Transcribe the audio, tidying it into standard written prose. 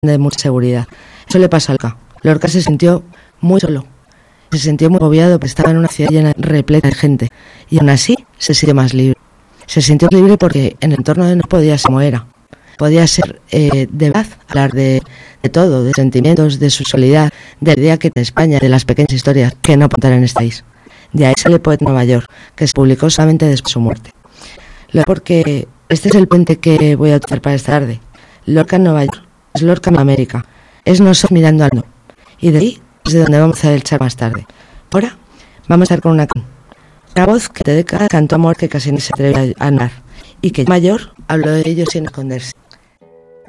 de mucha seguridad. Eso le pasó a Lorca. Lorca se sintió muy solo, se sintió muy agobiado porque estaba en una ciudad llena, repleta de gente, y aún así se sintió más libre. Se sintió libre porque en el entorno de no podía ser como era. Podía ser de verdad, hablar de todo, de sentimientos, de su soledad, de la idea que tiene España, de las pequeñas historias que no contar en este país. De ahí sale Poeta Nueva York, que se publicó solamente después de su muerte. Porque este es el puente que voy a utilizar para esta tarde. Lorca en Nueva York es Lorca en América, es nosotros mirando al no. Y de ahí es de donde vamos a hacer el chat más tarde. Ahora vamos a estar con una voz que de décadas cantó amor que casi no se atreve a hablar, y que mayor habló de ello sin esconderse.